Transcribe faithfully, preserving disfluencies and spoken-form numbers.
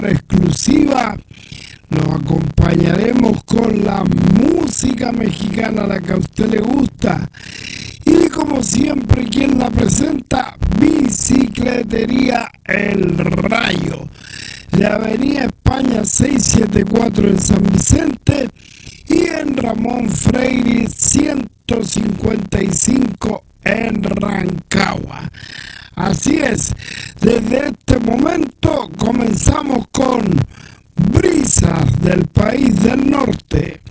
exclusiva. Nos acompañaremos con la música mexicana, la que a usted le gusta. Y como siempre, quien la presenta, Bicicletería El Rayo, de Avenida España seiscientos setenta y cuatro en San Vicente y en Ramón Freire ciento cincuenta y cinco en Rancagua. Así es, desde este momento comenzamos con Brisas del País del Norte.